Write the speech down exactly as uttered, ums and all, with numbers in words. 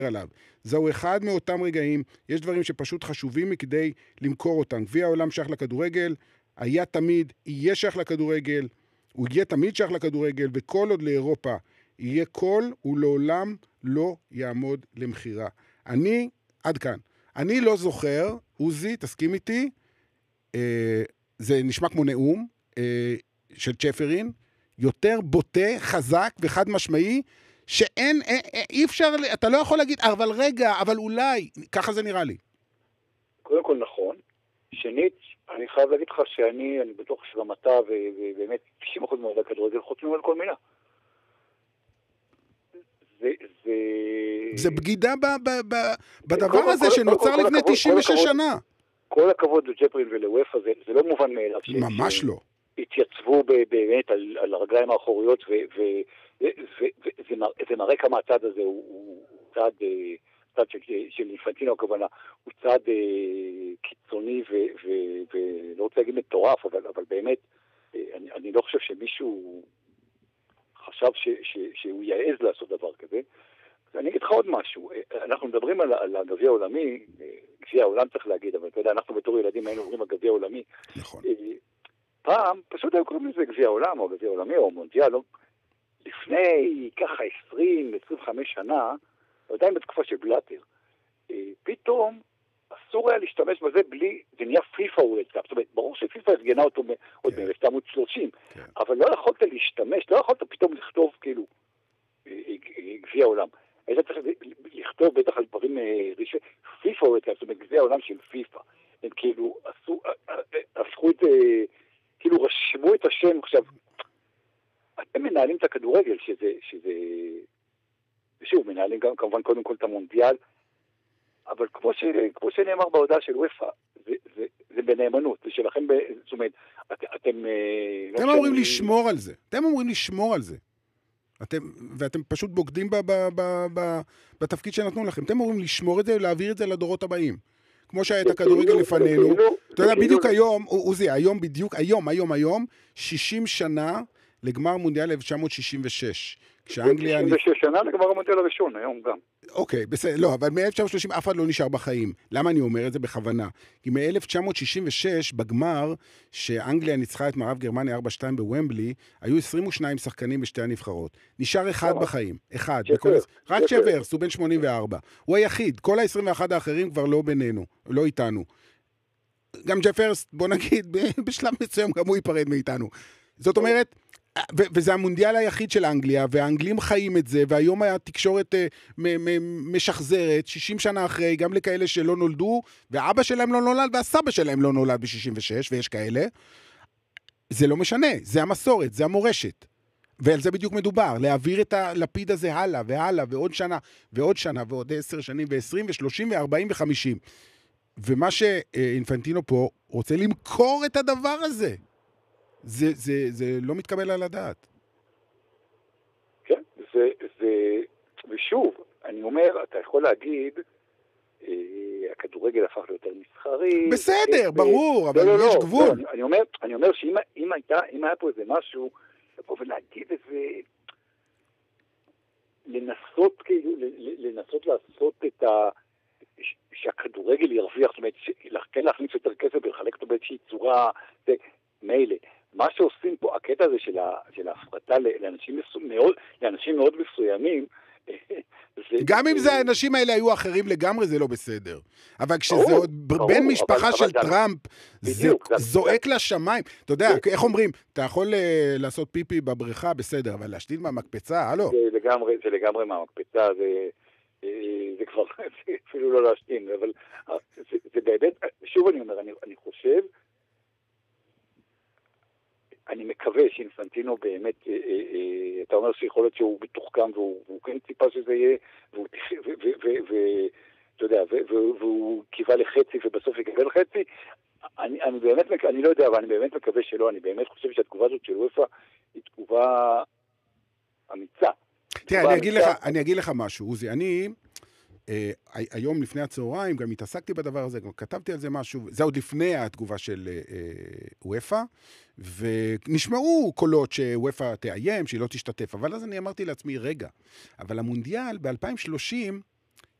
עליו. זהו אחד מאותם רגעים, יש דברים שפשוט חשובים מכדי למכור אותם. גביע העולם שייך לכדורגל, היה תמיד, יהיה שייך לכדורגל, הוא יהיה תמיד שייך לכדורגל, וכל עוד לאירופה יהיה קול, הוא לעולם לא יעמוד למחירה. אני, עד כאן, אני לא זוכר, עוזי, תסכים איתי, אה, זה נשמע כמו נאום אה, של צ'פרין, יותר בוטה, חזק וחד משמעי, שאין, אי, אי אפשר, אתה לא יכול להגיד, אבל רגע, אבל אולי, ככה זה נראה לי. קודם כל נכון. שנית, אני חייב להגיד לך שאני, אני בטוח שגם אתה, ובאמת תשעים אחוז מהעובדי הכדורגל חותמים על כל מילה. זה, זה... זה בגידה ב, ב, ב, בדבר הזה שנוצר לפני תשעים ושש שנה. כל הכבוד לג'פרין ולוופא, זה, זה לא מובן מאליו. ממש לא. התייצבו באמת על, על הרגליים האחוריות, וזה מראה כמה הצעד הזה הוא, הוא צעד, צעד של, של אינפנטינו הכוונה, הוא צעד קיצוני ולא רוצה להגיד מטורף, אבל, אבל באמת, אני, אני לא חושב שמישהו חשב ש, ש, שהוא יעז לעשות דבר כזה. אני אגיד לך עוד משהו, אנחנו מדברים על, על הגביע העולמי, גביע העולם צריך להגיד, אבל אתה יודע, אנחנו בתור ילדים היינו אומרים הגביע העולמי. נכון. פעם, פשוט היו קוראים לזה גביע העולם, או גביע העולמי, או מונדיאל, לפני ככה עשרים עשרים וחמש שנה, עדיין בתקופה של בלאטר, פתאום אסור היה להשתמש בזה בלי, זה נהיה פיפה וולד קאפ, זאת אומרת, ברור שפיפה הפגנה אותו עוד ב-אלף תשע מאות ושלושים, אבל לא יכולת להשתמש, לא יכולת פתאום לכתוב כאילו גביע העולם. היית צריך לכתוב בטח על דברים ראשונים, פיפה וולד קאפ, זאת אומרת, גביע העולם של פיפה. הם כאילו עשו, הפכו את, כאילו רשמו את השם. עכשיו, אתם מנהלים את הכדורגל, שזה, שזה, ושוב, מנהלים גם כמובן קודם כל את המונדיאל, אבל כמו, ש, כמו שנאמר בהודעה של וופא, זה, זה, זה בנאמנות, זה שלכם, זאת אומרת, את, אתם... אתם לא אומרים לשמור על זה, אתם אומרים לשמור על זה, אתם, ואתם פשוט בוגדים ב, ב, ב, ב, בתפקיד שנתנו לכם, אתם אומרים לשמור את זה ולהעביר את זה לדורות הבאים. כמו שהיה את הכדורגל לפנינו, אתה יודע, בדיוק היום, עוזי, היום בדיוק, היום, היום, היום, שישים שנה לגמר מונדיאל אלף תשע מאות שישים ושש. כשאנגליה... שישים ושש שנה לגמר המונדיאל הראשון, היום גם. אוקיי, בסדר, לא, אבל מ-אלף תשע מאות שלושים אף אחד לא נשאר בחיים. למה אני אומר את זה בכוונה? כי מ-אלף תשע מאות שישים ושש, בגמר, שאנגליה ניצחה את מערב גרמניה ארבע שתיים בוומבלי, היו עשרים ושניים שחקנים בשתי הנבחרות. נשאר אחד בחיים, אחד. רק שוורס, הוא בן שמונים וארבע. הוא היחיד, כל ה-עשרים ואחד האחרים כבר לא בינינו, לא איתנו. גם ג'פרס, בוא נגיד, בשלב מסוים גם הוא ייפרד מאיתנו. זאת אומרת, ו- וזה המונדיאל היחיד של אנגליה, והאנגלים חיים את זה, והיום התקשורת uh, מ- מ- משחזרת, שישים שנה אחרי, גם לכאלה שלא נולדו, ואבא שלהם לא נולד, והסבא שלהם לא נולד ב-שישים ושש, ויש כאלה. זה לא משנה, זה המסורת, זה המורשת. ועל זה בדיוק מדובר, להעביר את הלפיד הזה הלאה, והלאה, ועוד שנה, ועוד שנה, ועוד עשר שנים, ועשרים, ושלושים, וארבעים, וחמישים. ומה שאינפנטינו פה רוצה למכור את הדבר הזה. זה, זה, זה לא מתקבל על הדעת. כן, זה, זה, ושוב, אני אומר, אתה יכול להגיד, אה, הכדורגל הפך ליותר מסחרי. בסדר, אה, ברור, אבל לא, יש לא, גבול. לא, אני, אני אומר, אני אומר שאם אם הייתה, אם היה פה איזה משהו, לבוא ולהגיד איזה, לנסות, כאילו, לנסות לעשות את ה, שהכדורגל ירוויח, זאת אומרת, כן להכניס יותר כסף ולחלק אותו באיזושהי צורה, זה מילא. מה שעושים פה, הקטע הזה של, ה, של ההפרטה לאנשים, מאוד, לאנשים מאוד מסוימים, זה, גם אם זה האנשים האלה היו אחרים לגמרי, זה לא בסדר. אבל כשזה עוד בן משפחה של טראמפ, זה זועק לשמיים. אתה יודע, איך אומרים, אתה יכול לעשות פיפי בבריכה, בסדר, אבל להשתין מהמקפצה, הלו? זה לגמרי, זה לגמרי מהמקפצה, זה, זה כבר, זה אפילו לא להשתין, אבל זה, זה באמת, שוב אני אומר, אני, אני חושב, אני מקווה שאינפנטינו באמת, אה, אה, אה, אתה אומר שיכול להיות שהוא מתוחכם, והוא, והוא כן ציפה שזה יהיה, והוא, ואתה יודע, והוא קיווה לחצי, ובסוף יקבל חצי. אני, אני באמת, אני לא יודע, אבל אני באמת מקווה שלא, אני באמת חושב שהתגובה הזאת של וופא היא תגובה אמיצה. תראה, אני אגיד לך, אני אגיד לך משהו, עוזי, אני... Uh, היום לפני הצהריים גם התעסקתי בדבר הזה, גם כתבתי על זה משהו, זה עוד לפני התגובה של uh, וופא, ונשמעו קולות שוופא תאיים, שהיא לא תשתתף, אבל אז אני אמרתי לעצמי, רגע, אבל המונדיאל ב-אלפיים ושלושים